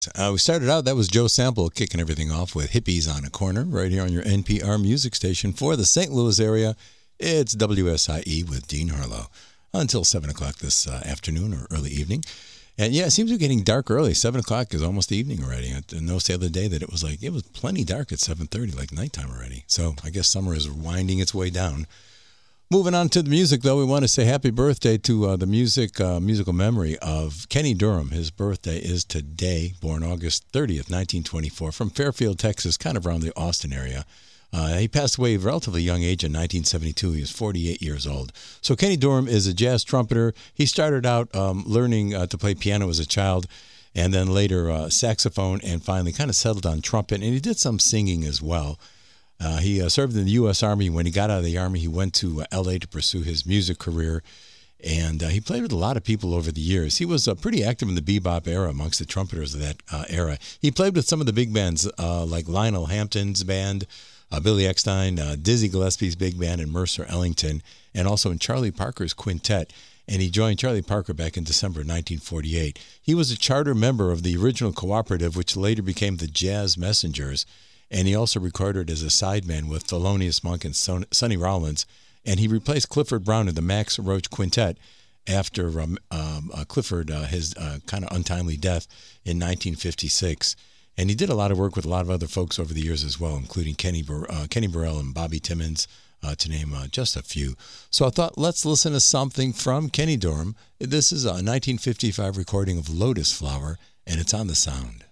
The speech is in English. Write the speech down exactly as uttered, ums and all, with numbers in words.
Uh, we started out, that was Joe Sample kicking everything off with Hippies on a Corner right here on your N P R music station for the Saint Louis area. It's W S I E with Dean Harlow until seven o'clock this uh, afternoon or early evening. And yeah, it seems to be getting dark early. seven o'clock is almost evening already. I noticed the other day that it was like, it was plenty dark at seven thirty, like nighttime already. So I guess summer is winding its way down. Moving on to the music, though, we want to say happy birthday to uh, the music uh, musical memory of Kenny Dorham. His birthday is today, born August thirtieth, nineteen twenty-four, from Fairfield, Texas, kind of around the Austin area. Uh, he passed away at a relatively young age in nineteen seventy-two. He was forty-eight years old. So Kenny Dorham is a jazz trumpeter. He started out um, learning uh, to play piano as a child, and then later uh, saxophone, and finally kind of settled on trumpet. And he did some singing as well. Uh, he uh, served in the U S Army. When he got out of the Army, he went to uh, L A to pursue his music career, and uh, he played with a lot of people over the years. He was uh, pretty active in the bebop era amongst the trumpeters of that uh, era. He played with some of the big bands uh, like Lionel Hampton's band, uh, Billy Eckstine, uh, Dizzy Gillespie's big band, and Mercer Ellington, and also in Charlie Parker's quintet. And he joined Charlie Parker back in December nineteen forty-eight. He was a charter member of the original cooperative, which later became the Jazz Messengers. And he also recorded as a sideman with Thelonious Monk and Son- Sonny Rollins. And he replaced Clifford Brown in the Max Roach Quintet after um, um, uh, Clifford, uh, his uh, kind of untimely death in nineteen fifty-six. And he did a lot of work with a lot of other folks over the years as well, including Kenny, Bur- uh, Kenny Burrell and Bobby Timmons, uh, to name uh, just a few. So I thought, let's listen to something from Kenny Dorham. This is a nineteen fifty-five recording of Lotus Flower, and it's on The Sound.